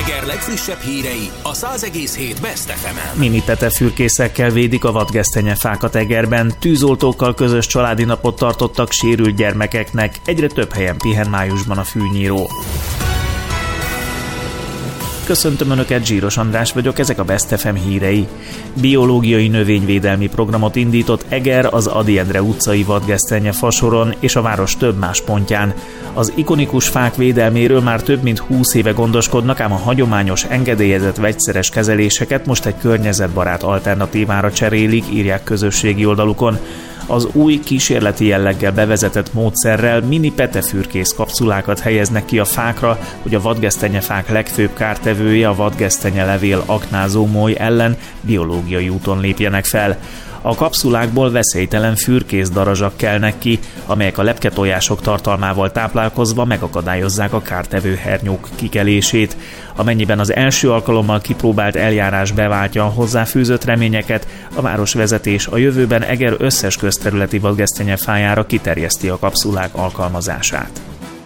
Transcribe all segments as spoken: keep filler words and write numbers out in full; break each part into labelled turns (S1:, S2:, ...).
S1: Eger legfrissebb hírei a száz egész hét Best ef emen.
S2: Mini petefürkészekkel védik a vadgesztenyefákat Egerben, tűzoltókkal közös családi napot tartottak sérült gyermekeknek, egyre több helyen pihen májusban a fűnyíró. Köszöntöm Önöket, Zsíros András vagyok, ezek a Best ef em hírei. Biológiai növényvédelmi programot indított Eger az Ady Endre utcai vadgesztenyefa soron és a város több más pontján. Az ikonikus fák védelméről már több mint húsz éve gondoskodnak, ám a hagyományos, engedélyezett vegyszeres kezeléseket most egy környezetbarát alternatívára cserélik, írják közösségi oldalukon. Az új kísérleti jelleggel bevezetett módszerrel mini petefürkész kapszulákat helyeznek ki a fákra, hogy a vadgesztenyefák legfőbb kártevője, a vadgesztenyelevél aknázó moly ellen biológiai úton lépjenek fel. A kapszulákból veszélytelen fürkész darazsak kelnek ki, amelyek a lepketojások tartalmával táplálkozva megakadályozzák a kártevő hernyók kikelését. Amennyiben az első alkalommal kipróbált eljárás beváltja a hozzáfűzött reményeket, a városvezetés a jövőben Eger összes közterületi vadgesztenyefájára kiterjeszti a kapszulák alkalmazását.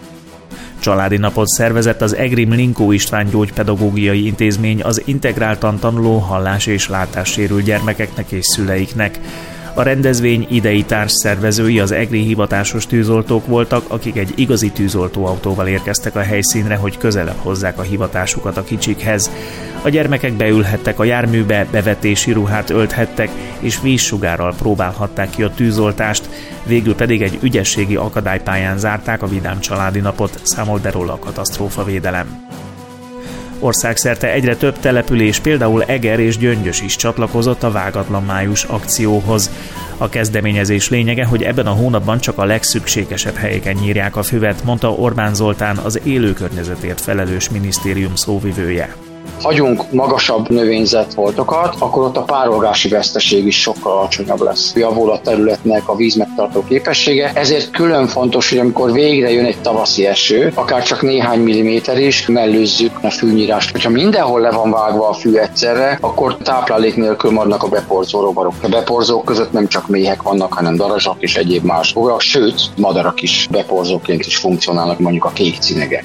S2: Családi napot szervezett az egri Mlinkó István Gyógypedagógiai Intézmény az integráltan tanuló hallás- és látássérült gyermekeknek és szüleiknek. A rendezvény idei társszervezői az egri hivatásos tűzoltók voltak, akik egy igazi tűzoltóautóval érkeztek a helyszínre, hogy közelebb hozzák a hivatásukat a kicsikhez. A gyermekek beülhettek a járműbe, bevetési ruhát ölthettek, és vízsugárral próbálhatták ki a tűzoltást, végül pedig egy ügyességi akadálypályán zárták a vidám családi napot, számol be róla a katasztrófavédelem. Országszerte egyre több település, például Eger és Gyöngyös is csatlakozott a Vágatlan május akcióhoz. A kezdeményezés lényege, hogy ebben a hónapban csak a legszükségesebb helyeken nyírják a füvet, mondta Orbán Zoltán, az élőkörnyezetért felelős minisztérium szóvivője.
S3: Hagyunk magasabb növényzetfoltokat, akkor ott a párolgási veszteség is sokkal alacsonyabb lesz. Javul a területnek a vízmegtartó képessége, ezért külön fontos, hogy amikor végre jön egy tavaszi eső, akár csak néhány milliméter is, mellőzzük a fűnyírást. Hogyha mindenhol le van vágva a fű egyszerre, akkor táplálék nélkül maradnak a beporzó rovarok. A beporzók között nem csak méhek vannak, hanem darazsak és egyéb más bogarak, sőt, madarak is beporzóként is funkcionálnak, mondjuk a kék cinegek.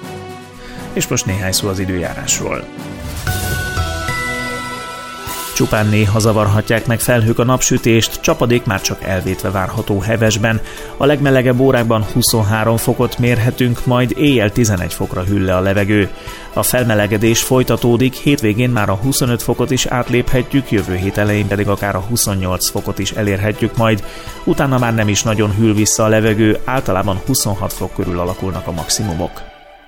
S2: És most néhány szó az időjárásról. Csupán néha zavarhatják meg felhők a napsütést, csapadék már csak elvétve várható Hevesben. A legmelegebb órákban huszonhárom fokot mérhetünk, majd éjjel tizenegy fokra hűl le a levegő. A felmelegedés folytatódik, hétvégén már a huszonöt fokot is átléphetjük, jövő hét elején pedig akár a huszonnyolc fokot is elérhetjük majd. Utána már nem is nagyon hűl vissza a levegő, általában huszonhat fok körül alakulnak a maximumok.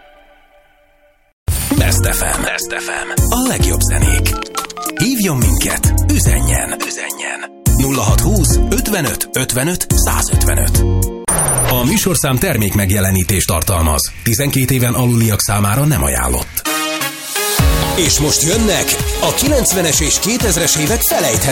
S1: Best ef em. Best ef em. A legjobb zenék. Hívjon minket, üzenjen, üzenjen. nulla hat húsz ötvenöt ötvenöt százötvenöt. A műsorszám termék megjelenítést tartalmaz. tizenkét éven aluliak számára nem ajánlott. És most jönnek a kilencvenes és kétezres évek felejthetetlen